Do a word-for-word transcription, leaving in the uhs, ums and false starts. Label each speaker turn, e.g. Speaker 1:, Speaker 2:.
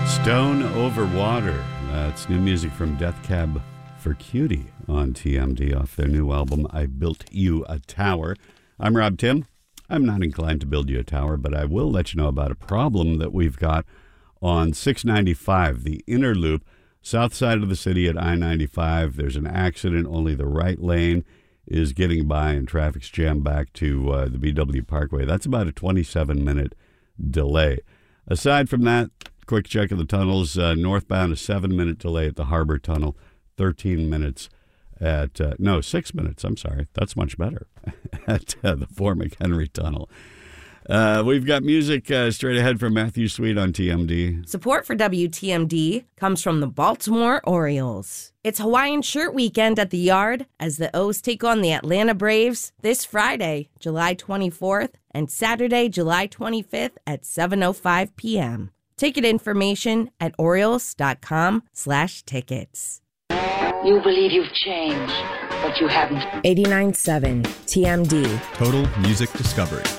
Speaker 1: Stone Over Water. That's new music from Death Cab for Cutie on T M D off their new album, I Built You a Tower. I'm Rob Tim. I'm not inclined to build you a tower, but I will let you know about a problem that we've got on six ninety-five, the inner loop, south side of the city at I ninety-five. There's an accident. Only the right lane is getting by and traffic's jammed back to uh, the B W Parkway. That's about a twenty-seven minute delay. Aside from that, quick check of the tunnels. Uh, northbound, a seven minute delay at the Harbor Tunnel, thirteen minutes at, uh, no, six minutes, I'm sorry. That's much better, at uh, the Fort McHenry Tunnel. Uh, we've got music uh, straight ahead from Matthew Sweet on T M D.
Speaker 2: Support for W T M D comes from the Baltimore Orioles. It's Hawaiian Shirt Weekend at the Yard as the O's take on the Atlanta Braves this Friday, July twenty-fourth, and Saturday, July twenty-fifth at seven oh five p.m. Ticket information at Orioles.com slash tickets.
Speaker 3: You believe you've changed, but you haven't.
Speaker 2: eighty-nine point seven T M D.
Speaker 4: Total Music Discovery.